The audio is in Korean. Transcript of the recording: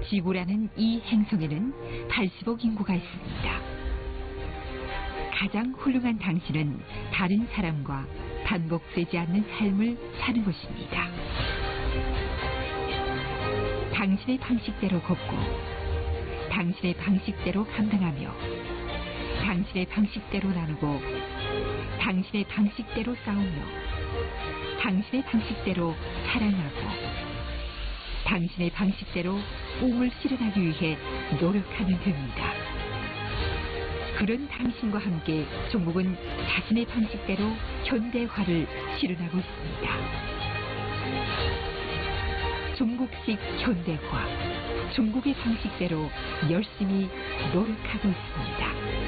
지구라는 이 행성에는 80억 인구가 있습니다. 가장 훌륭한 당신은 다른 사람과 반복되지 않는 삶을 사는 것입니다. 당신의 방식대로 걷고 당신의 방식대로 감당하며 당신의 방식대로 나누고 당신의 방식대로 싸우며 당신의 방식대로 사랑하고 당신의 방식대로 꿈을 실현하기 위해 노력하면 됩니다. 그런 당신과 함께 종국은 자신의 방식대로 현대화를 실현하고 있습니다. 중국식 현대화, 중국의 방식대로 열심히 노력하고 있습니다.